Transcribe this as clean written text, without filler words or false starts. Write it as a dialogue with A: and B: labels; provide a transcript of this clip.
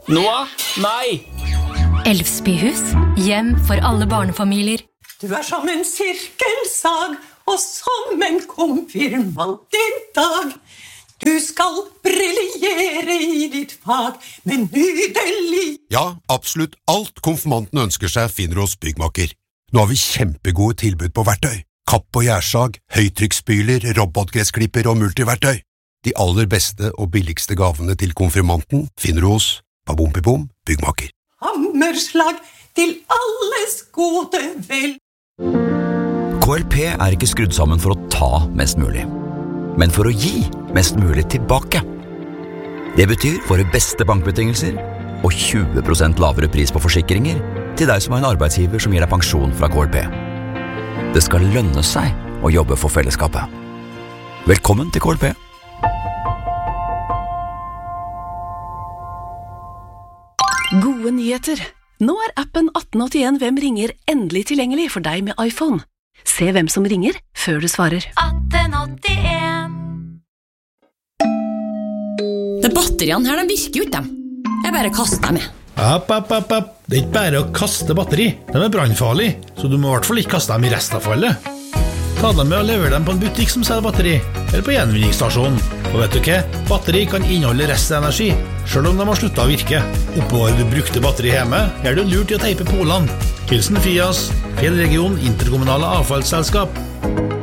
A: Noah? Nei!
B: Elfsbyhus, hjem for alle barnefamilier.
C: Du som en sirkelsag, og som en konfirmant I dag. Du skal briljere I ditt fag, men nydelig.
D: Ja, absolutt alt konfirmanten ønsker seg finner hos Byggmaker. Nå har vi kjempegode tilbud på verktøy. Kapp og gjærsag, høytrykksspyler, robotgressklipper og multiverktøy. De aller beste og billigste gavene til konfirmanten finner du hos Babompibom Byggmaker.
C: Hammerslag til alles gode vel.
E: KLP ikke skrudd sammen for å ta mest mulig, men for å gi mest mulig tilbake. Det betyr våre beste bankbetingelser og 20% lavere pris på forsikringer til deg som har en arbeidsgiver som gir deg pensjon fra KLP. Det skal lønne seg å jobbe for fellesskapet. Velkommen til KLP.
F: Gode nyheter! Nå appen 1881 Hvem ringer endelig tilgjengelig for deg med iPhone. Se hvem som ringer før du svarer.
B: 1881.
G: De batteriene her, de virker jo ikke dem. Jeg bare kaster dem med.
H: App. Det ikke bare å kaste batteri. De brannfarlige, så du må I hvert fall ikke kaste dem I restavfallet. Ta dem med og lever dem på en butikk som selger batteri, eller på gjenvinningsstasjonen. Og vet du hva? Batteri kan inneholde restenergi, selv om de har sluttet å virke. Oppbevarer du brukte batteri hjemme, det lurt I å teipe polene. Hilsen Fias, Fjellregion Interkommunale Avfallsselskap.